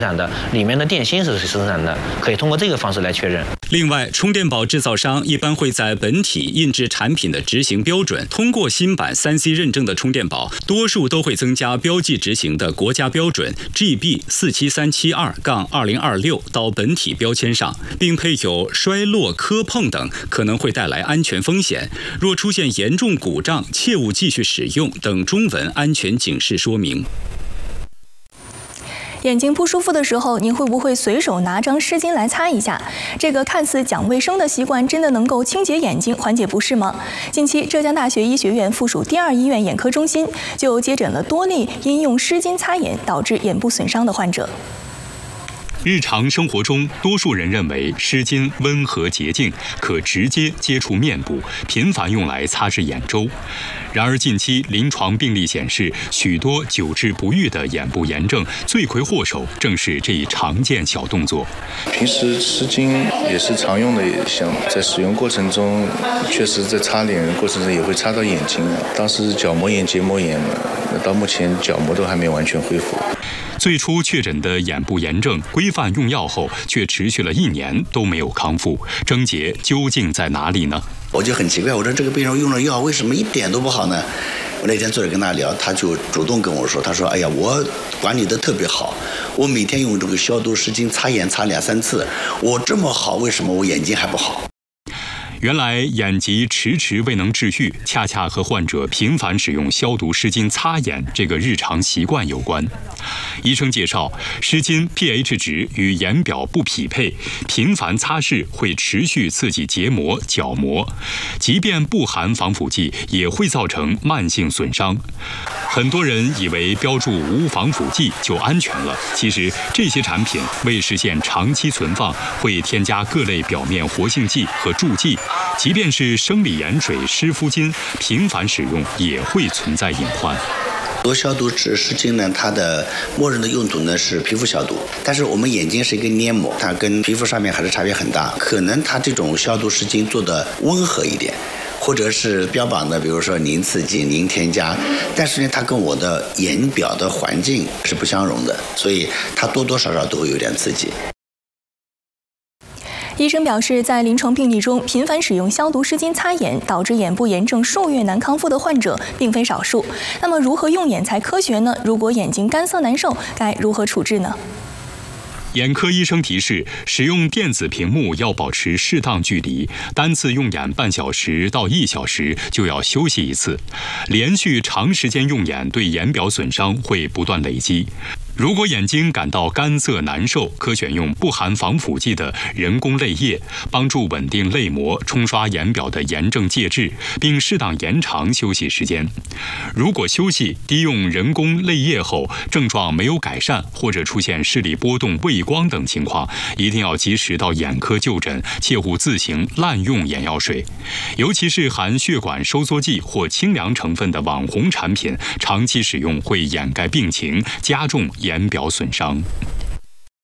产的，里面的电芯是谁生产的，可以通过这个方式来确认。 另外，充电宝制造商一般会在本体印制产品的执行标准。通过新版3C 认证的充电宝，多数都会增加标记执行的国家标准 GB47372-2026 到本体标签上，并配有摔落、磕碰等可能会带来安全风险。若出现严重故障，切勿继续使用等中文安全警示说明。 眼睛不舒服的时候，您会不会随手拿张湿巾来擦一下？这个看似讲卫生的习惯，真的能够清洁眼睛、缓解不适吗？近期，浙江大学医学院附属第2医院眼科中心就接诊了多例因用湿巾擦眼导致眼部损伤的患者。 日常生活中，多数人认为湿巾温和洁净，可直接接触面部，频繁用来擦拭眼周。然而，近期临床病例显示，许多久治不愈的眼部炎症，罪魁祸首正是这一常见小动作。 平时湿巾也是常用的，像在使用过程中，确实在擦脸过程中也会擦到眼睛。当时角膜炎、结膜炎，到目前角膜都还没完全恢复。 最初确诊的眼部炎症，规范用药后却持续了1年都没有康复，症结究竟在哪里呢？ 我就很奇怪，我说这个病人用了药，为什么一点都不好呢？我那天坐着跟他聊，他就主动跟我说，他说：“哎呀，我管理得特别好，我每天用这个消毒湿巾擦眼擦2、3次，我这么好，为什么我眼睛还不好？” 原来眼疾迟迟未能治愈，恰恰和患者频繁使用消毒湿巾擦眼这个日常习惯有关。医生介绍，湿巾 pH 值与眼表不匹配，频繁擦拭会持续刺激结膜、角膜，即便不含防腐剂，也会造成慢性损伤。很多人以为标注无防腐剂就安全了，其实这些产品为实现长期存放，会添加各类表面活性剂和助剂。即便是生理盐水、湿敷巾，频繁使用也会存在隐患。 多消毒湿巾呢，它的默认的用途呢是皮肤消毒，但是我们眼睛是一个黏膜，它跟皮肤上面还是差别很大。可能它这种消毒湿巾做的温和一点，或者是标榜的，比如说零刺激、零添加，但是呢，它跟我的眼表的环境是不相容的，所以它多多少少都会有点刺激。 医生表示，在临床病例中，频繁使用消毒湿巾擦眼，导致眼部炎症数月难康复的患者并非少数。那么，如何用眼才科学呢？如果眼睛干涩难受，该如何处置呢？ 眼科医生提示，使用电子屏幕要保持适当距离，单次用眼半小时到1小时就要休息1次。连续长时间用眼对眼表损伤会不断累积。如果眼睛感到干涩难受，可选用不含防腐剂的人工泪液，帮助稳定泪膜，冲刷眼表的炎症介质，并适当延长休息时间。如果休息滴用人工泪液后症状没有改善，或者出现视力波动、畏光等情况，一定要及时到眼科就诊，切勿自行滥用眼药水。尤其是含血管收缩剂或清凉成分的网红产品，长期使用会掩盖病情，加重眼表损伤。